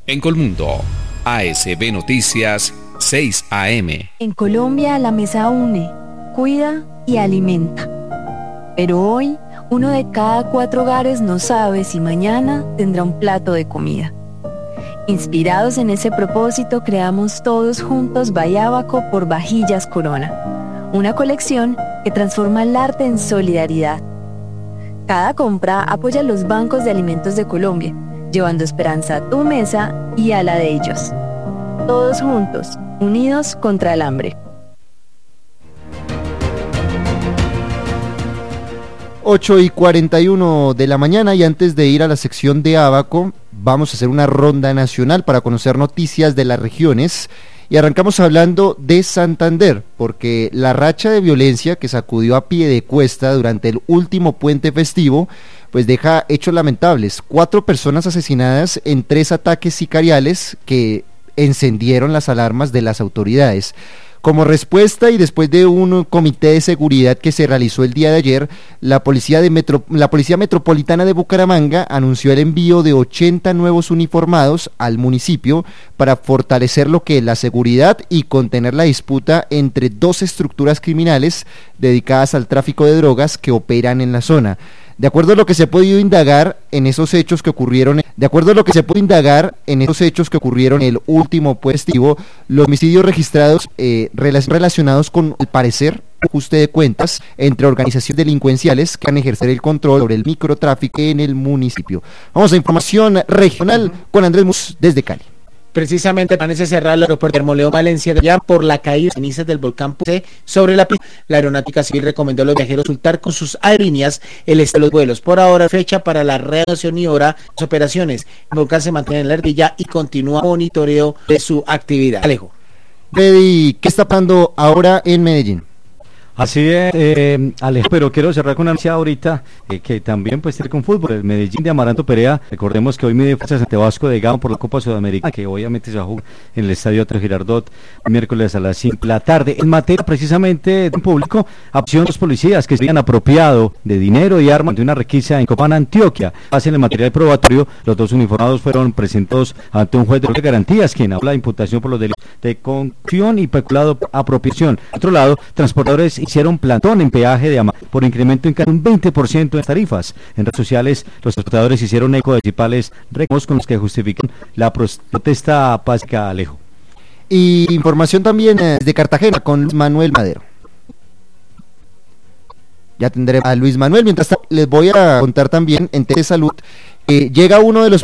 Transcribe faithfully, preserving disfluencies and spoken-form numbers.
En Colmundo, A S B Noticias, seis A M. En Colombia la mesa une, cuida y alimenta. Pero hoy, uno de cada cuatro hogares no sabe si mañana tendrá un plato de comida. Inspirados en ese propósito, creamos todos juntos Bayábaco por Vajillas Corona, una colección que transforma el arte en solidaridad. Cada compra apoya a los bancos de alimentos de Colombia, llevando esperanza a tu mesa y a la de ellos. Todos juntos, unidos contra el hambre. ocho y cuarenta y uno de la mañana, y antes de ir a la sección de Abaco, vamos a hacer una ronda nacional para conocer noticias de las regiones. Y arrancamos hablando de Santander, porque la racha de violencia que sacudió a Piedecuesta durante el último puente festivo, pues deja hechos lamentables. Cuatro personas asesinadas en tres ataques sicariales que encendieron las alarmas de las autoridades. Como respuesta y después de un comité de seguridad que se realizó el día de ayer, la Policía, de Metro, la Policía Metropolitana de Bucaramanga anunció el envío de ochenta nuevos uniformados al municipio para fortalecer lo que es la seguridad y contener la disputa entre dos estructuras criminales dedicadas al tráfico de drogas que operan en la zona. De acuerdo a lo que se ha podido indagar en esos hechos que ocurrieron, de acuerdo a lo que se puede indagar en esos hechos que ocurrieron en el último festivo, los homicidios registrados eh, relacionados con, al parecer, ajuste de cuentas entre organizaciones delincuenciales que van a ejercer el control sobre el microtráfico en el municipio. Vamos a información regional con Andrés Mus desde Cali. Precisamente permanece cerrado el aeropuerto de Hermoleo Valencia ya por la caída de cenizas del volcán Puse sobre la pista. La Aeronáutica Civil recomendó a los viajeros consultar con sus aerolíneas el estado de los vuelos. Por ahora, fecha para la reanudación y hora de las operaciones. El volcán se mantiene en la ardilla y continúa monitoreo de su actividad. Alejo. Freddy, ¿qué está pasando ahora en Medellín? Así es, eh, Alejo, pero quiero cerrar con una noticia ahorita eh, que también puede ser con fútbol. El Medellín de Amaranto Perea, recordemos que hoy mide fuerzas ante Vasco de Gama por la Copa Sudamericana, que obviamente se va a jugar en el Estadio Otro Girardot miércoles a las cinco de la tarde. En materia precisamente de público, opción los policías que se habían apropiado de dinero y armas de una requisa en Copán, Antioquia. Hacen el material probatorio, los dos uniformados fueron presentados ante un juez de garantías, quien habla de imputación por los delitos de confusión y peculado apropiación. Por otro lado, transportadores hicieron plantón en peaje de Ama por incremento en casi un veinte por ciento en tarifas. En redes sociales, los transportadores hicieron eco de principales reclamos con los que justifican la protesta pacífica. Alejo. Y información también de Cartagena con Luis Manuel Madero. Ya tendré a Luis Manuel. Mientras tanto, les voy a contar también en T V Salud que llega uno de los